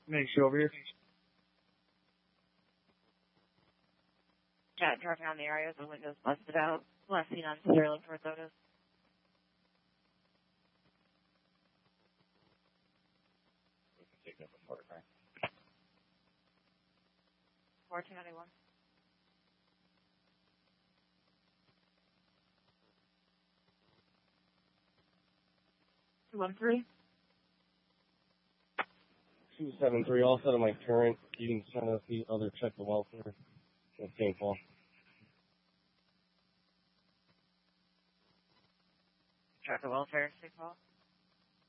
Make sure over here. Cat driving around the area with the windows busted out. Last seen on Sterling for photos. We can take up a photograph. 1491. 213. 273. All set on my current. Eating center feet. Other check the welfare. That's St. Paul. Check the welfare, St. Paul.